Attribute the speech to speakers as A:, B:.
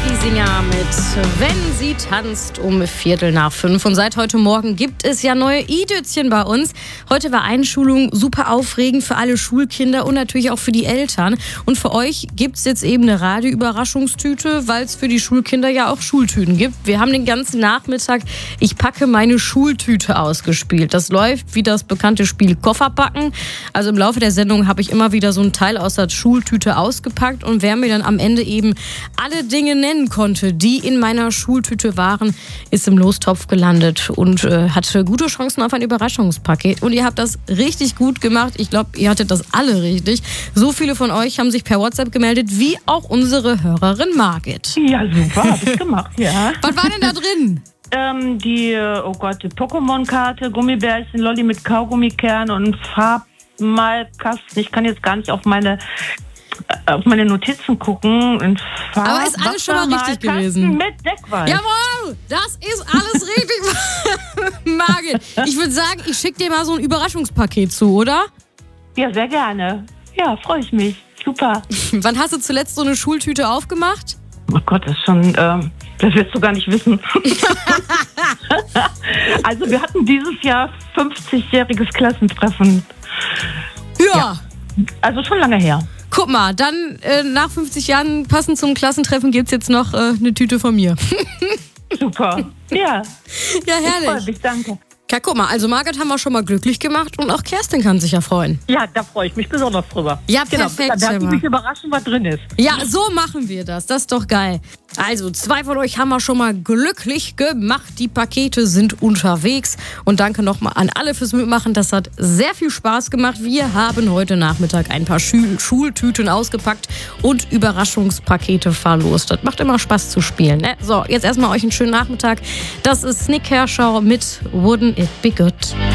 A: Giesinger mit Wenn sie tanzt um 4:45. Und seit heute Morgen gibt es ja neue i-Dötzchen bei uns. Heute war Einschulung super aufregend für alle Schulkinder und natürlich auch für die Eltern. Und für euch gibt es jetzt eben eine Radio-Überraschungstüte, weil es für die Schulkinder ja auch Schultüten gibt. Wir haben den ganzen Nachmittag Ich packe meine Schultüte ausgespielt. Das läuft wie das bekannte Spiel Kofferpacken. Also im Laufe der Sendung habe ich immer wieder so ein Teil aus der Schultüte ausgepackt und wer mir dann am Ende eben alle Dinge nennen konnte, die in meiner Schultüte waren, ist im Lostopf gelandet und hatte gute Chancen auf ein Überraschungspaket. Und ihr habt das richtig gut gemacht. Ich glaube, ihr hattet das alle richtig. So viele von euch haben sich per WhatsApp gemeldet, wie auch unsere Hörerin Margit.
B: Ja, super, hab ich gemacht, ja.
A: Was war denn da drin?
B: Die Pokémon-Karte, Gummibärchen, Lolli mit Kaugummikern und Farbmalkasten. Ich kann jetzt gar nicht auf meine Notizen gucken.
A: Aber ist alles schon mal richtig gewesen.
B: Mit Deckweiß.
A: Jawohl, das ist alles richtig. Margit, ich würde sagen, ich schicke dir mal so ein Überraschungspaket zu, oder?
B: Ja, sehr gerne. Ja, freue ich mich. Super.
A: Wann hast du zuletzt so eine Schultüte aufgemacht?
B: Oh Gott, das ist schon, das wirst du gar nicht wissen. Also wir hatten dieses Jahr 50-jähriges Klassentreffen.
A: Ja.
B: Also schon lange her.
A: Guck mal, dann nach 50 Jahren passend zum Klassentreffen gibt's jetzt noch eine Tüte von mir.
B: Super. Ja.
A: Ja, herrlich.
B: Ich freue mich, danke.
A: Ja, guck mal, also Margit haben wir schon mal glücklich gemacht und auch Kerstin kann sich ja freuen.
B: Ja, da freue ich mich besonders drüber.
A: Ja, perfekt.
B: Genau, da darf ich mich überraschen, was drin ist.
A: Ja, so machen wir das. Das ist doch geil. Also, 2 von euch haben wir schon mal glücklich gemacht. Die Pakete sind unterwegs. Und danke nochmal an alle fürs Mitmachen. Das hat sehr viel Spaß gemacht. Wir haben heute Nachmittag ein paar Schultüten ausgepackt und Überraschungspakete verlost. Das macht immer Spaß zu spielen, ne? So, jetzt erstmal euch einen schönen Nachmittag. Das ist Snick Herschau mit Wouldn't It Be Good.